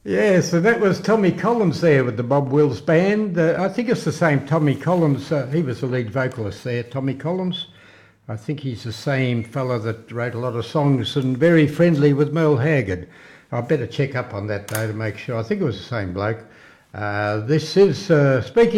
Yes, and that was Tommy Collins there with the Bob Wills Band. I think it's the same Tommy Collins. He was the lead vocalist there, Tommy Collins. I think he's the same fella that wrote a lot of songs and very friendly with Merle Haggard. I better check up on that though to make sure. I think it was the same bloke. This is speaking.